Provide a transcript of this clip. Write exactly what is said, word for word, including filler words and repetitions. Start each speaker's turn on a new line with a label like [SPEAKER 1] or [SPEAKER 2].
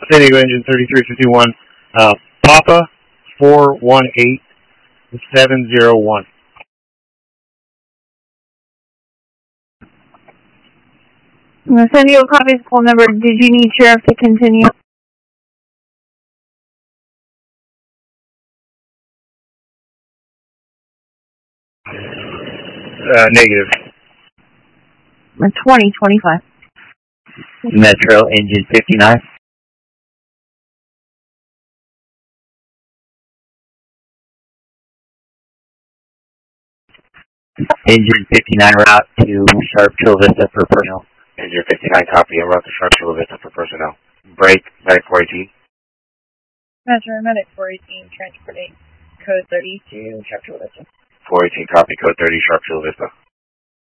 [SPEAKER 1] San Diego engine thirty-three fifty-one, uh, Papa four one eight seven zero one.
[SPEAKER 2] San Diego copies call number. Did you need sheriff to continue?
[SPEAKER 1] Uh, negative.
[SPEAKER 2] twenty twenty-five.
[SPEAKER 3] Metro engine fifty-nine. Engine fifty-nine route to Sharp Chula Vista for personnel.
[SPEAKER 4] Engine fifty-nine copy en route to Sharp Chula Vista for personnel. Break, medic four eighteen.
[SPEAKER 5] Metro, medic four eighteen, transport eight, code thirty to Sharp Chula Vista.
[SPEAKER 4] four eighteen copy, code thirty, Sharp Chula Vista.